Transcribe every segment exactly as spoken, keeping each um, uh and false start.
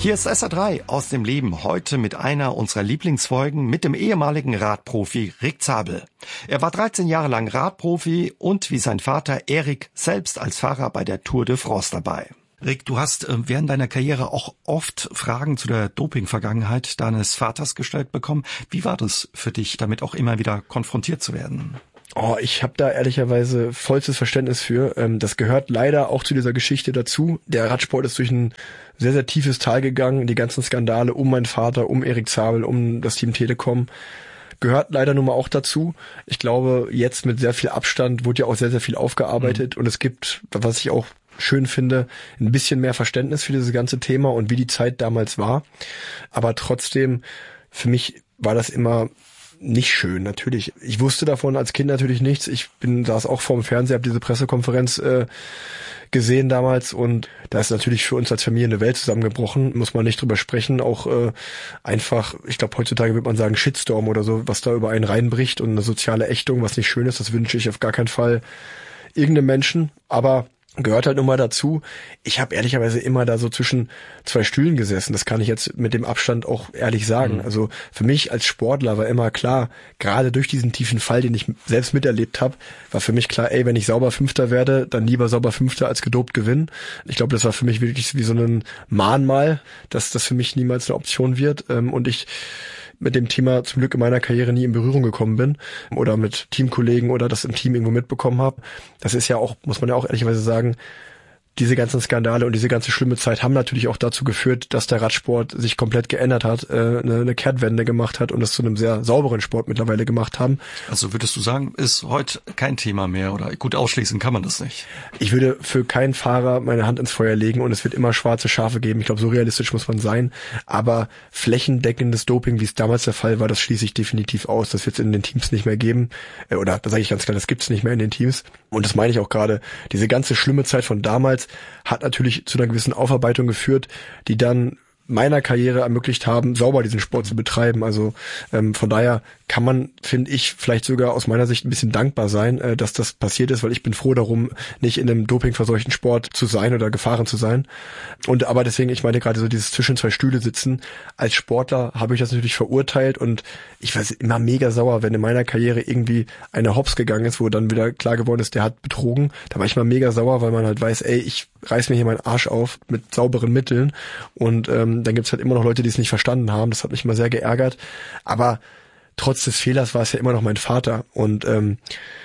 Hier ist S R drei aus dem Leben, heute mit einer unserer Lieblingsfolgen mit dem ehemaligen Radprofi Rick Zabel. Er war dreizehn Jahre lang Radprofi und wie sein Vater Erik selbst als Fahrer bei der Tour de France dabei. Rick, du hast äh, während deiner Karriere auch oft Fragen zu der Doping-Vergangenheit deines Vaters gestellt bekommen. Wie war das für dich, damit auch immer wieder konfrontiert zu werden? Oh, ich habe da ehrlicherweise vollstes Verständnis für. Das gehört leider auch zu dieser Geschichte dazu. Der Radsport ist durch ein sehr, sehr tiefes Tal gegangen. Die ganzen Skandale um meinen Vater, um Erik Zabel, um das Team Telekom gehört leider nun mal auch dazu. Ich glaube, jetzt mit sehr viel Abstand wurde ja auch sehr, sehr viel aufgearbeitet. Mhm. Und es gibt, was ich auch schön finde, ein bisschen mehr Verständnis für dieses ganze Thema und wie die Zeit damals war. Aber trotzdem, für mich war das immer nicht schön, natürlich. Ich wusste davon als Kind natürlich nichts. Ich bin saß auch vorm Fernseher, habe diese Pressekonferenz äh, gesehen damals und da ist natürlich für uns als Familie eine Welt zusammengebrochen, muss man nicht drüber sprechen. Auch äh, einfach, ich glaube heutzutage würde man sagen Shitstorm oder so, was da über einen reinbricht und eine soziale Ächtung, was nicht schön ist, das wünsche ich auf gar keinen Fall irgendeinem Menschen. Aber gehört halt nun mal dazu. Ich habe ehrlicherweise immer da so zwischen zwei Stühlen gesessen. Das kann ich jetzt mit dem Abstand auch ehrlich sagen. Mhm. Also für mich als Sportler war immer klar, gerade durch diesen tiefen Fall, den ich selbst miterlebt habe, war für mich klar, ey, wenn ich sauber Fünfter werde, dann lieber sauber Fünfter als gedopt gewinnen. Ich glaube, das war für mich wirklich wie so ein Mahnmal, dass das für mich niemals eine Option wird. Und ich mit dem Thema zum Glück in meiner Karriere nie in Berührung gekommen bin oder mit Teamkollegen oder das im Team irgendwo mitbekommen habe. Das ist ja auch, muss man ja auch ehrlicherweise sagen, diese ganzen Skandale und diese ganze schlimme Zeit haben natürlich auch dazu geführt, dass der Radsport sich komplett geändert hat, äh, eine, eine Kehrtwende gemacht hat und es zu einem sehr sauberen Sport mittlerweile gemacht haben. Also würdest du sagen, ist heute kein Thema mehr oder gut ausschließen kann man das nicht? Ich würde für keinen Fahrer meine Hand ins Feuer legen und es wird immer schwarze Schafe geben. Ich glaube, so realistisch muss man sein. Aber flächendeckendes Doping, wie es damals der Fall war, das schließe ich definitiv aus. Das wird es in den Teams nicht mehr geben. Äh, oder da sage ich ganz klar, das gibt es nicht mehr in den Teams. Und das meine ich auch gerade. Diese ganze schlimme Zeit von damals hat natürlich zu einer gewissen Aufarbeitung geführt, die dann meiner Karriere ermöglicht haben, sauber diesen Sport zu betreiben. Also ähm, von daher kann man, finde ich, vielleicht sogar aus meiner Sicht ein bisschen dankbar sein, äh, dass das passiert ist, weil ich bin froh darum, nicht in einem dopingverseuchten Sport zu sein oder gefahren zu sein. Und aber deswegen, ich meine gerade so dieses zwischen zwei Stühle sitzen. Als Sportler habe ich das natürlich verurteilt und ich war immer mega sauer, wenn in meiner Karriere irgendwie einer hops gegangen ist, wo dann wieder klar geworden ist, der hat betrogen. Da war ich mal mega sauer, weil man halt weiß, ey, ich reiß mir hier meinen Arsch auf mit sauberen Mitteln und ähm, dann gibt's halt immer noch Leute, die es nicht verstanden haben. Das hat mich mal sehr geärgert. Aber trotz des Fehlers war es ja immer noch mein Vater. Und ähm,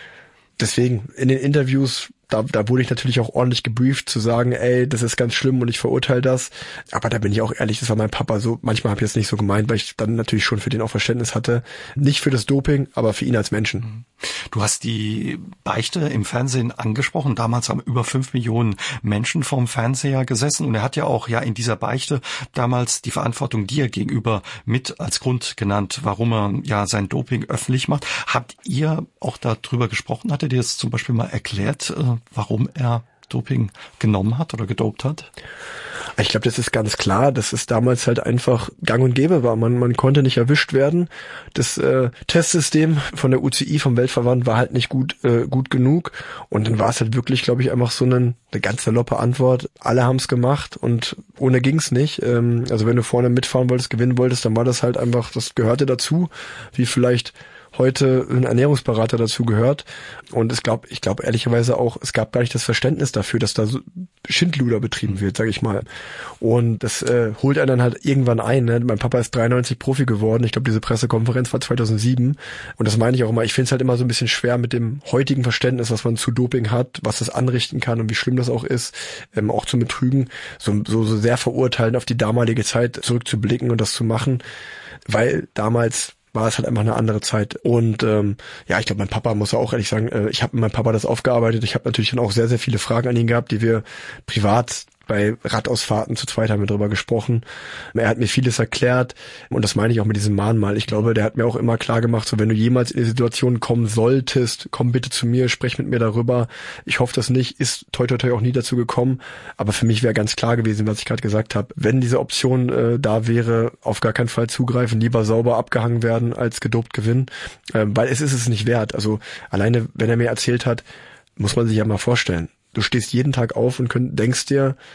deswegen in den Interviews, da, da wurde ich natürlich auch ordentlich gebrieft, zu sagen, ey, das ist ganz schlimm und ich verurteile das. Aber da bin ich auch ehrlich, das war mein Papa so. Manchmal habe ich das nicht so gemeint, weil ich dann natürlich schon für den auch Verständnis hatte. Nicht für das Doping, aber für ihn als Menschen. Du hast die Beichte im Fernsehen angesprochen. Damals haben über fünf Millionen Menschen vorm Fernseher gesessen. Und er hat ja auch ja in dieser Beichte damals die Verantwortung dir gegenüber mit als Grund genannt, warum er ja sein Doping öffentlich macht. Habt ihr auch darüber gesprochen? Hat er dir das zum Beispiel mal erklärt, warum er Doping genommen hat oder gedopt hat? Ich glaube, das ist ganz klar, dass es damals halt einfach gang und gäbe war. Man, man konnte nicht erwischt werden. Das äh, Testsystem von der U C I, vom Weltverband, war halt nicht gut äh, gut genug. Und dann war es halt wirklich, glaube ich, einfach so eine, eine ganz saloppe Antwort. Alle haben es gemacht und ohne ging's nicht. Ähm, also wenn du vorne mitfahren wolltest, gewinnen wolltest, dann war das halt einfach, das gehörte dazu, wie vielleicht heute ein Ernährungsberater dazu gehört. Und es glaub, ich glaube ehrlicherweise auch, es gab gar nicht das Verständnis dafür, dass da so Schindluder betrieben wird, sage ich mal. Und das äh, holt einen dann halt irgendwann ein. Ne? Mein Papa ist dreiundneunzig Profi geworden. Ich glaube, diese Pressekonferenz war zweitausendsieben. Und das meine ich auch immer. Ich finde es halt immer so ein bisschen schwer mit dem heutigen Verständnis, was man zu Doping hat, was das anrichten kann und wie schlimm das auch ist, ähm, auch zu betrügen, so, so, so sehr verurteilen, auf die damalige Zeit zurückzublicken und das zu machen. Weil damals war es halt einfach eine andere Zeit. Und ähm, ja, ich glaube, mein Papa, muss auch ehrlich sagen, äh, ich habe mit meinem Papa das aufgearbeitet. Ich habe natürlich dann auch sehr, sehr viele Fragen an ihn gehabt, die wir privat bei Radausfahrten zu zweit haben wir drüber gesprochen. Er hat mir vieles erklärt und das meine ich auch mit diesem Mahnmal. Ich glaube, der hat mir auch immer klar gemacht, so wenn du jemals in die Situation kommen solltest, komm bitte zu mir, sprech mit mir darüber. Ich hoffe das nicht, ist toi toi toi auch nie dazu gekommen, aber für mich wäre ganz klar gewesen, was ich gerade gesagt habe. Wenn diese Option äh, da wäre, auf gar keinen Fall zugreifen, lieber sauber abgehangen werden als gedopt gewinnen, äh, weil es ist es nicht wert. Also alleine, wenn er mir erzählt hat, muss man sich ja mal vorstellen, du stehst jeden Tag auf und könnt, denkst dir,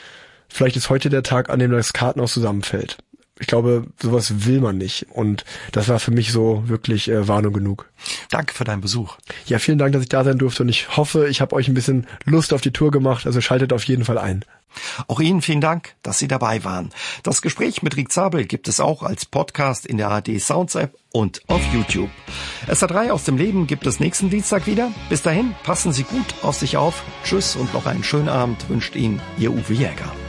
vielleicht ist heute der Tag, an dem das Kartenhaus zusammenfällt. Ich glaube, sowas will man nicht. Und das war für mich so wirklich äh, Warnung genug. Danke für deinen Besuch. Ja, vielen Dank, dass ich da sein durfte. Und ich hoffe, ich habe euch ein bisschen Lust auf die Tour gemacht. Also schaltet auf jeden Fall ein. Auch Ihnen vielen Dank, dass Sie dabei waren. Das Gespräch mit Rick Zabel gibt es auch als Podcast in der A R D Sounds App und auf YouTube. S R drei aus dem Leben gibt es nächsten Dienstag wieder. Bis dahin, passen Sie gut auf sich auf. Tschüss und noch einen schönen Abend wünscht Ihnen Ihr Uwe Jäger.